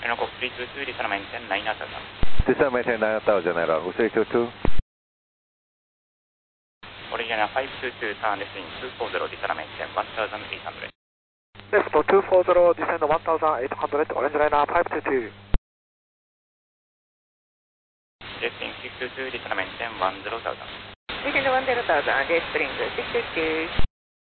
Chinook 322, descend maintain 9000. Descend maintain 9000, Elanco 322. Original 522, turn left in 240, descend maintain 1800. Left 240, descend 1800, orange liner 522. Left in 622, descend maintain 10,000. Descend 10,000, jet spring 622.